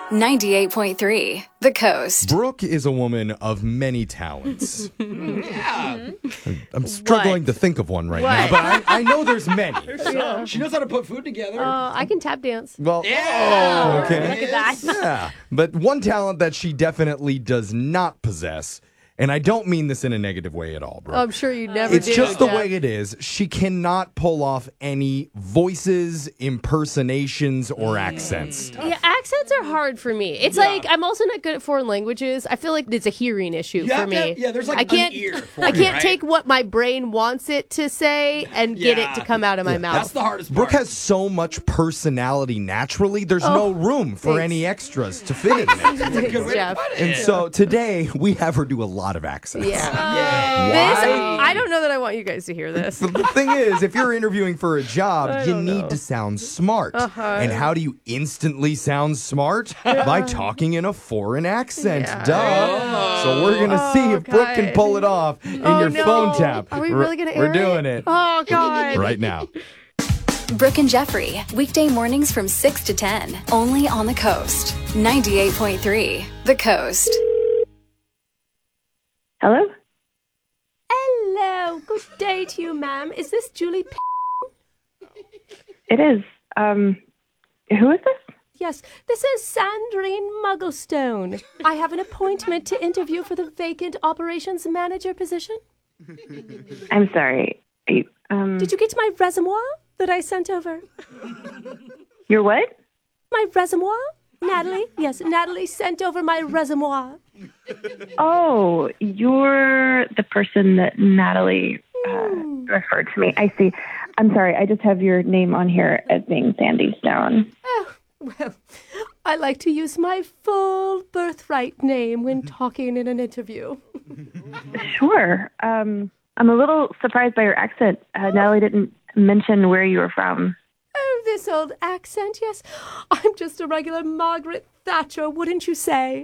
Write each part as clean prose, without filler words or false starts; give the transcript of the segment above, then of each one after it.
98.3 The Coast. Brooke is a woman of many talents. Yeah. I'm struggling to think of one right now, but I know there's many. She knows how to put food together. I can tap dance. Well, Yeah. okay. Look at that. Yeah, but one talent that she definitely does not possess, and I don't mean this in a negative way at all, Brooke. I'm sure you never It's do. just the Jeff. way it is. She cannot pull off any voices, impersonations, or accents. Yeah, accents are hard for me. It's like I'm also not good at foreign languages. I feel like it's a hearing issue You for have to me. have- yeah, there's like I can't, an ear for I it, can't right? take what my brain wants it to say and get it Yeah. to come out of my mouth. That's the hardest part. Brooke has so much personality naturally, there's no room for thanks. any extras to fit in there. That's a good way to Jeff. put it. And so today, we have her do a lot of accents. Yeah. This, I don't know that I want you guys to hear this. But the thing is, if you're interviewing for a job, you don't need know. to sound smart. Uh-huh. And how do you instantly sound smart? By talking in a foreign accent. Yeah. Duh. So we're going to see if Brooke can God. pull it off in Oh, your no. phone tap. Are we really going to air We're doing it Oh, God. right now. Brooke and Jeffrey, weekday mornings from 6 to 10, only on The Coast. 98.3 The Coast. Hello? Hello. Good day to you, ma'am. Is this Julie P? It is. Who is this? Yes, this is Sandrine Mugglestone. I have an appointment to interview for the vacant operations manager position. I'm sorry. Are you, Did you get my reservoir that I sent over? you're what? My reservoir? Natalie? Yes, Natalie sent over my reservoir. Oh, you're the person that Natalie referred to me. I see. I'm sorry. I just have your name on here as being Sandy Stone. Oh, well, I like to use my full birthright name when talking in an interview. Sure. I'm a little surprised by your accent. Natalie didn't mention where you were from. Oh, this old accent, yes. I'm just a regular Margaret Thatcher, wouldn't you say?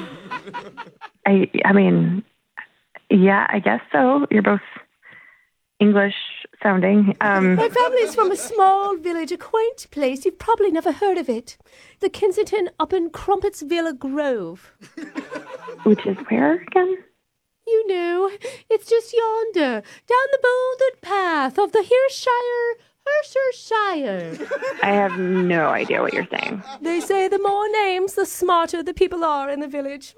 I mean, yeah, I guess so. You're both English sounding. My family's from a small village, a quaint place. You've probably never heard of it. The Kensington up in Crumpetsville Grove. Which is where again? You know, it's just yonder, down the bouldered path of the Hershire. I have no idea what you're saying. They say the more names, the smarter the people are in the village.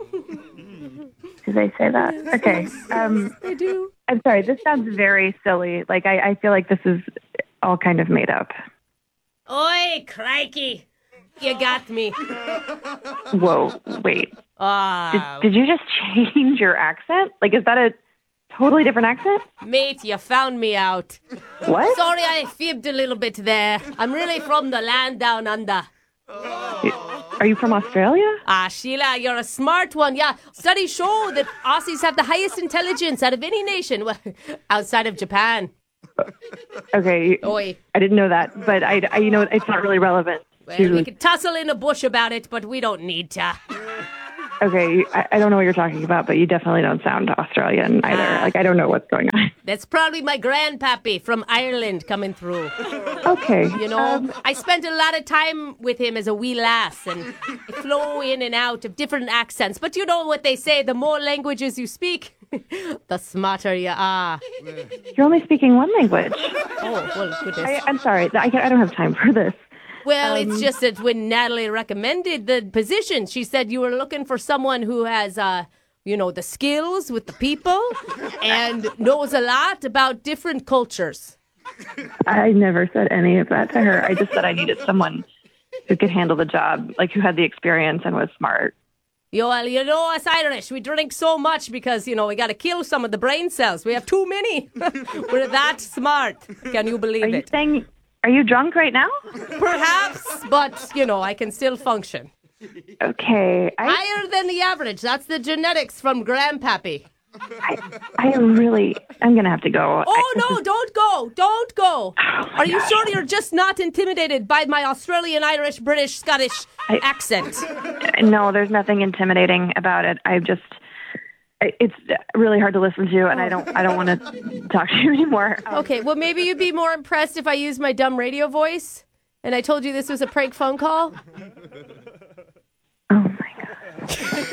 Did they say that? Okay. They do. I'm sorry. This sounds very silly. Like, I feel like this is all kind of made up. Oi, crikey. You got me. Whoa, wait. Ah, Did you just change your accent? Like, is that a totally different accent? mate, you found me out. What? Sorry, I fibbed a little bit there. I'm really from the land down under. Are you from Australia? Ah, Sheila, you're a smart one. Yeah, studies show that Aussies have the highest intelligence out of any nation, well, outside of Japan. Okay. Oi. I didn't know that, but I you know, it's not really relevant. Well, we could tussle in a bush about it, but we don't need to. Okay, I don't know what you're talking about, but you definitely don't sound Australian either. Like, I don't know what's going on. That's probably my grandpappy from Ireland coming through. Okay. You know, I spent a lot of time with him as a wee lass and flow in and out of different accents. But you know what they say, the more languages you speak, the smarter you are. You're only speaking one language. Oh, well, goodness. I'm sorry. I don't have time for this. Well, it's just that when Natalie recommended the position, she said you were looking for someone who has, you know, the skills with the people and knows a lot about different cultures. I never said any of that to her. I just said I needed someone who could handle the job, like who had the experience and was smart. Well, you know, us Irish, we drink so much because, you know, we got to kill some of the brain cells. We have too many. We're that smart. Can you believe Are you it? saying, are you drunk right now? Perhaps, but, you know, I can still function. Okay. Higher than the average. That's the genetics from Grandpappy. I'm going to have to go. Oh, no, don't go. Don't go. Are you sure you're just not intimidated by my Australian, Irish, British, Scottish accent? No, there's nothing intimidating about it. It's really hard to listen to, and I don't want to talk to you anymore. Okay, well, maybe you'd be more impressed if I used my dumb radio voice and I told you this was a prank phone call. Oh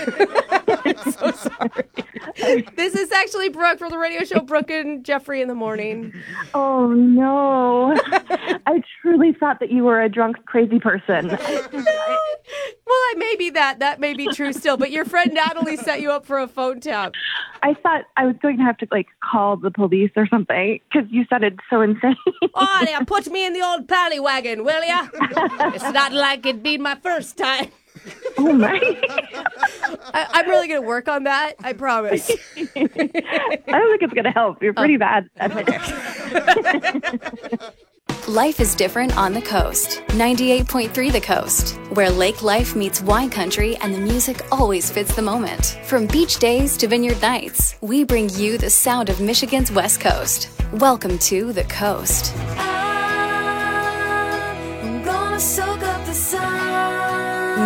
I'm so sorry. This is actually Brooke from the radio show Brooke and Jeffrey in the Morning. Oh, no. I truly thought that you were a drunk, crazy person. Well, maybe that may be true still, but your friend Natalie set you up for a phone tap. I thought I was going to have to, call the police or something because you sounded so insane. Oh, yeah, put me in the old paddy wagon, will ya? It's not like it'd be my first time. Oh, my. I'm really going to work on that. I promise. I don't think it's going to help. You're pretty bad at it. Life is different on the coast. 98.3 The Coast, where lake life meets wine country and the music always fits the moment. From beach days to vineyard nights, we bring you the sound of Michigan's West Coast. Welcome to The Coast. I'm gonna soak up the sun.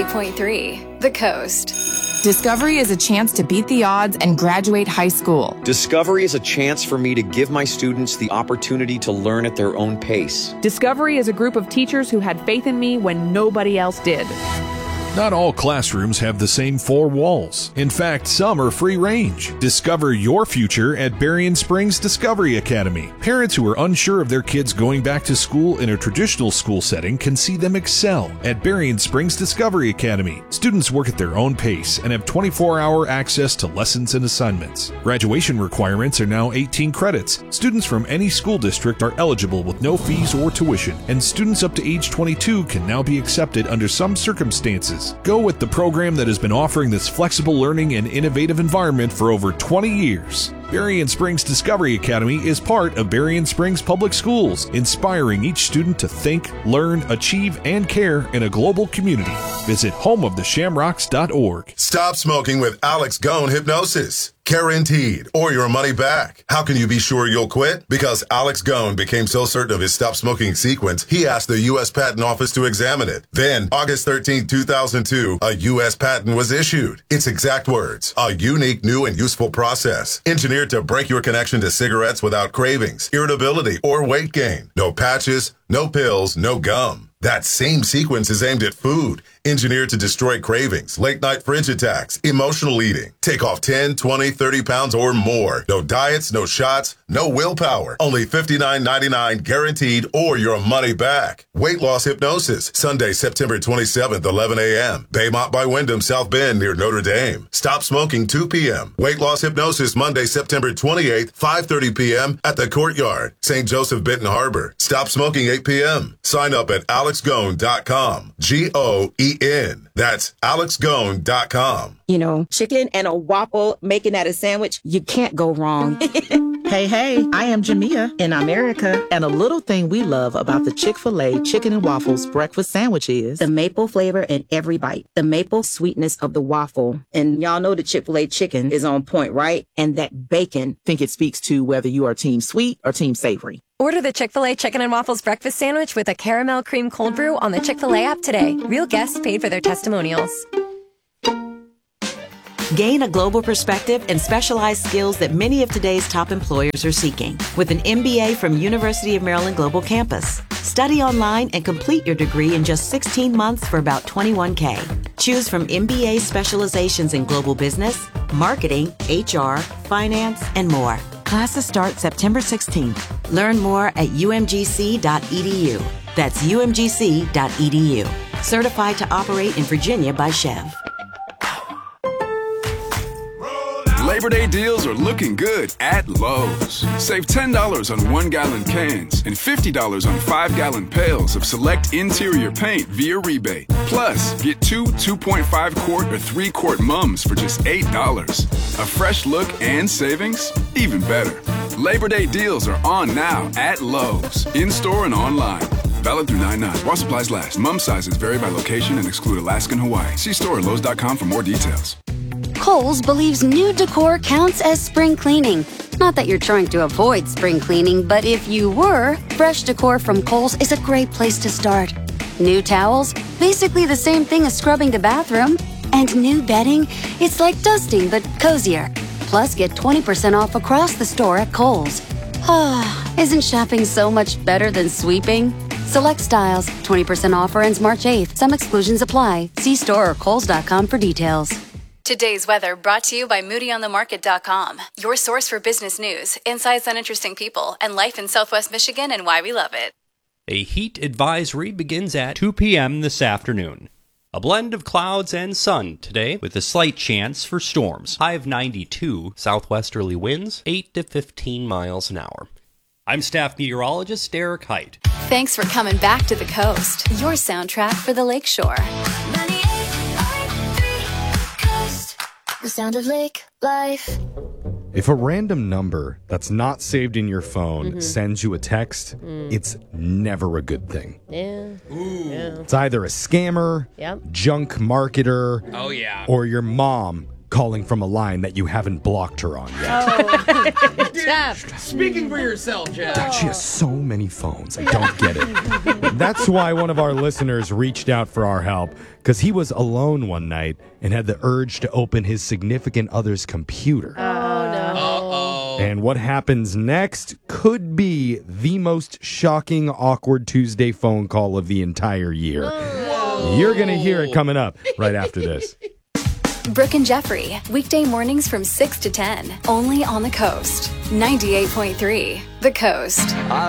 98.3 The Coast. Discovery is a chance to beat the odds and graduate high school. Discovery is a chance for me to give my students the opportunity to learn at their own pace. Discovery is a group of teachers who had faith in me when nobody else did. Not all classrooms have the same four walls. In fact, some are free range. Discover your future at Berrien Springs Discovery Academy. Parents who are unsure of their kids going back to school in a traditional school setting can see them excel at Berrien Springs Discovery Academy. Students work at their own pace and have 24-hour access to lessons and assignments. Graduation requirements are now 18 credits. Students from any school district are eligible with no fees or tuition, and students up to age 22 can now be accepted under some circumstances. Go with the program that has been offering this flexible learning and innovative environment for over 20 years. Berrien Springs Discovery Academy is part of Berrien Springs Public Schools, inspiring each student to think, learn, achieve, and care in a global community. Visit homeoftheshamrocks.org. Stop smoking with Alex Gone Hypnosis. Guaranteed, or your money back. How can you be sure you'll quit? Because Alex Gone became so certain of his stop smoking sequence, he asked the U.S. Patent Office to examine it. Then, August 13, 2002, a U.S. patent was issued. Its exact words: a unique, new, and useful process, engineered to break your connection to cigarettes without cravings, irritability, or weight gain. No patches, no pills, no gum. That same sequence is aimed at food, engineered to destroy cravings, late-night fridge attacks, emotional eating. Take off 10, 20, 30 pounds or more. No diets, no shots, no willpower. Only $59.99 guaranteed or your money back. Weight loss hypnosis, Sunday, September 27th, 11 a.m. Baymont by Wyndham, South Bend near Notre Dame. Stop smoking 2 p.m. Weight loss hypnosis, Monday, September 28th, 5:30 p.m. at the Courtyard, St. Joseph, Benton Harbor. Stop smoking 8 p.m. Sign up at AlexGone.com. GOEN. That's AlexGone.com. You know, chicken and a waffle, making that a sandwich, you can't go wrong. Hey, I am Jamia in America, and a little thing we love about the Chick-fil-A Chicken and Waffles breakfast sandwich is the maple flavor in every bite, the maple sweetness of the waffle. And y'all know the Chick-fil-A chicken is on point, right? And that bacon. Think it speaks to whether you are team sweet or team savory. Order the Chick-fil-A Chicken and Waffles breakfast sandwich with a caramel cream cold brew on the Chick-fil-A app today. Real guests paid for their testimonials. Gain a global perspective and specialized skills that many of today's top employers are seeking with an MBA from University of Maryland Global Campus. Study online and complete your degree in just 16 months for about $21K. Choose from MBA specializations in global business, marketing, HR, finance, and more. Classes start September 16th. Learn more at umgc.edu. That's umgc.edu. Certified to operate in Virginia by Chev. Labor Day deals are looking good at Lowe's. Save $10 on 1-gallon cans and $50 on 5-gallon pails of select interior paint via rebate. Plus, get 2 2.5-quart or 3-quart mums for just $8. A fresh look and savings? Even better. Labor Day deals are on now at Lowe's, in-store and online. Valid through 9/9. While supplies last. Mum sizes vary by location and exclude Alaska and Hawaii. See store at Lowe's.com for more details. Kohl's believes new decor counts as spring cleaning. Not that you're trying to avoid spring cleaning, but if you were, fresh decor from Kohl's is a great place to start. New towels, basically the same thing as scrubbing the bathroom. And new bedding, it's like dusting but cozier. Plus, get 20% off across the store at Kohl's. Isn't shopping so much better than sweeping? Select styles, 20% offer ends March 8th. Some exclusions apply. See store or kohls.com for details. Today's weather brought to you by MoodyOnTheMarket.com, your source for business news, insights on interesting people, and life in Southwest Michigan and why we love it. A heat advisory begins at 2 p.m. this afternoon. A blend of clouds and sun today with a slight chance for storms. High of 92, southwesterly winds 8 to 15 miles an hour. I'm staff meteorologist Derek Height. Thanks for coming back to the coast, your soundtrack for the Lakeshore. 98.3 Coast, the sound of lake life. If a random number that's not saved in your phone sends you a text, it's never a good thing. Yeah. It's either a scammer, junk marketer, or your mom calling from a line that you haven't blocked her on yet. Oh, Jeff. Speaking for yourself, Jeff. She has so many phones. I don't get it. That's why one of our listeners reached out for our help, because he was alone one night and had the urge to open his significant other's computer. And what happens next could be the most shocking, awkward Tuesday phone call of the entire year. You're going to hear it coming up right after this. Brooke and Jeffrey, weekday mornings from 6 to 10, only on the coast. 98.3, The Coast.